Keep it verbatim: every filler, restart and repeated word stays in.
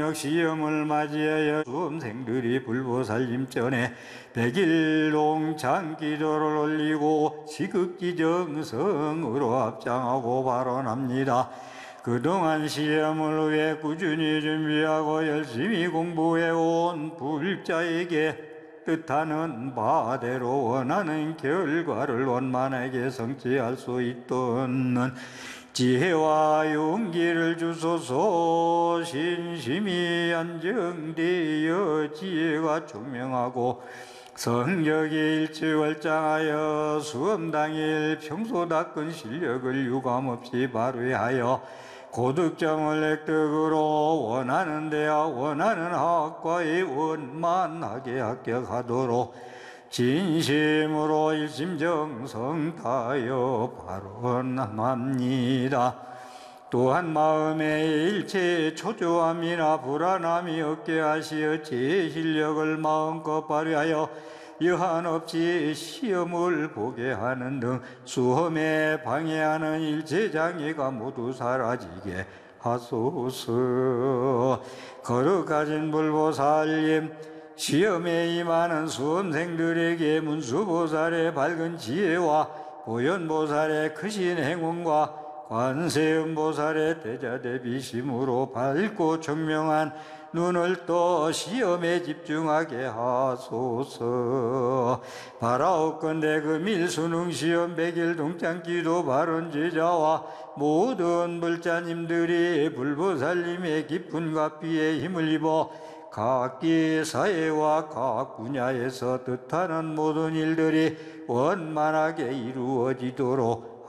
만역 시험을 맞이하여 수험생들이 불보살님 전에 백일동 장기도를 올리고 지극지정성으로 합장하고 발언합니다. 그동안 시험을 위해 꾸준히 준비하고 열심히 공부해온 불자에게 뜻하는 바대로 원하는 결과를 원만하게 성취할 수 있도록 지혜와 용기를 주소서. 신심이 안정되어 지혜가 총명하고 성적이 일취월장하여 수험 당일 평소 닦은 실력을 유감없이 발휘하여 고득점을 획득으로 원하는 대학, 원하는 학과에 원만하게 합격하도록 진심으로 일심정성 다하여 발언합니다. 또한 마음에 일체 초조함이나 불안함이 없게 하시어 제 실력을 마음껏 발휘하여 여한 없이 시험을 보게 하는 등 수험에 방해하는 일체 장애가 모두 사라지게 하소서. 거룩하신 불보살님, 시험에 임하는 수험생들에게 문수보살의 밝은 지혜와 보현보살의 크신 행운과 관세음보살의 대자대비심으로 밝고 청명한 눈을 떠 시험에 집중하게 하소서. 바라옵건대 금일 수능시험 백일 동창기도 발언제자와 모든 불자님들이 불보살님의 깊은 가피에 힘을 입어 각기 사회와 각 분야에서 뜻하는 모든 일들이 원만하게 이루어지도록